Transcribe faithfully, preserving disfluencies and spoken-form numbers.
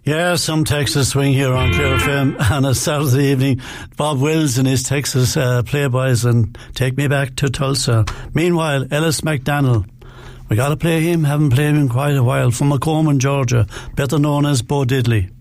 Yeah, some Texas swing here on Clare F M on a Saturday evening. Bob Wills and his Texas uh, Playboys and Take Me Back to Tulsa. Meanwhile, Ellis McDonnell. We got to play him, haven't played him in quite a while, from Macomb, Georgia, better known as Bo Diddley.